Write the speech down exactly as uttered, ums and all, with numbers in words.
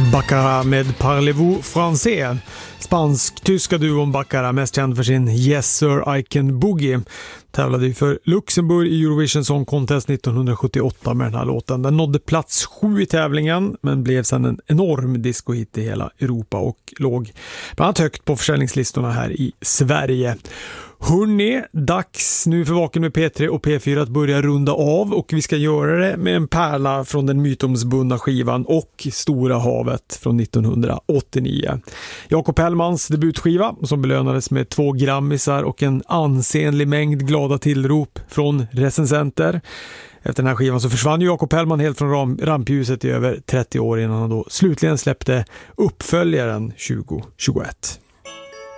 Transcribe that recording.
Baccarat med Parlez-vous français. Spansk-tyska duon Baccarat, mest känd för sin Yes Sir I Can Boogie, tävlade ju för Luxemburg i Eurovision Song Contest nittonhundrasjuttioåtta med den här låten. Den nådde plats sju i tävlingen men blev sedan en enorm disco-hit i hela Europa och låg bland annat högt på försäljningslistorna här i Sverige. Hörrni, dags nu för Vaken med P tre och P fyra att börja runda av, och vi ska göra det med en pärla från den mytomsbundna skivan Och Stora havet från nittonhundraåttionio. Jakob Hellmans debutskiva som belönades med två grammisar och en ansenlig mängd glada tillrop från recensenter. Efter den här skivan så försvann ju Jakob Hellman helt från ram- rampljuset i över trettio år innan han då slutligen släppte uppföljaren tjugo tjugoett.